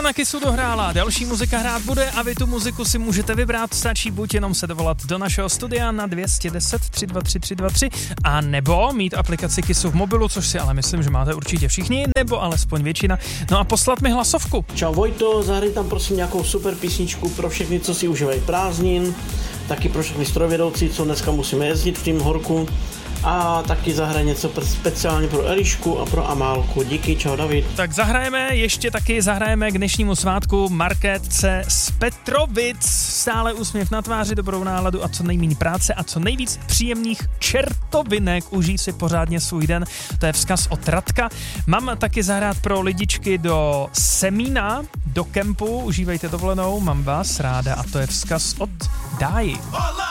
na Kissu dohrála, další muzika hrát bude a vy tu muziku si můžete vybrat, stačí buď jenom se dovolat do našeho studia na 210 323 323 a nebo mít aplikaci Kissu v mobilu, což si ale myslím, že máte určitě všichni, nebo alespoň většina, no a poslat mi hlasovku. Čau Vojto, zahraj tam prosím nějakou super písničku pro všechny, co si užívají prázdnin, taky pro všechny strojvedoucí, co dneska musíme jezdit v tým horku. A taky zahraj něco speciálně pro Elišku a pro Amálku. Díky, čau David. Tak zahrajeme k dnešnímu svátku Markétce z Petrovic. Stále úsměv na tváři, dobrou náladu a co nejméně práce a co nejvíc příjemných čertovinek. Užij si pořádně svůj den. To je vzkaz od Radka. Mám taky zahrát pro lidičky do Semína, do kempu. Užívejte dovolenou, mám vás ráda a to je vzkaz od Dáji.